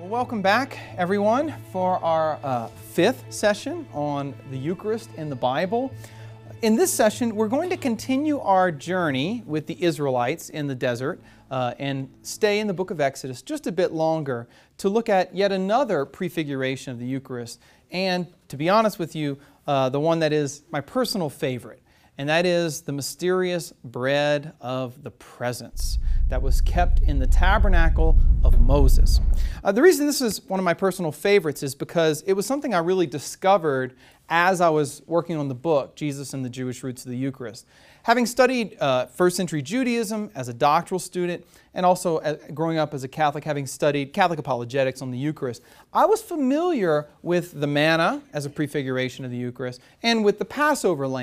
Well, welcome back, everyone, for our fifth session on the Eucharist in the Bible. In this session, we're going to continue our journey with the Israelites in the desert and stay in the book of Exodus just a bit longer to look at yet another prefiguration of the Eucharist. And to be honest with you, the one that is my personal favorite, and that is the mysterious bread of the presence that was kept in the tabernacle of Moses. The reason this is one of my personal favorites is because it was something I really discovered as I was working on the book, Jesus and the Jewish Roots of the Eucharist. Having studied first century Judaism as a doctoral student and also growing up as a Catholic, having studied Catholic apologetics on the Eucharist, I was familiar with the manna as a prefiguration of the Eucharist and with the Passover lamb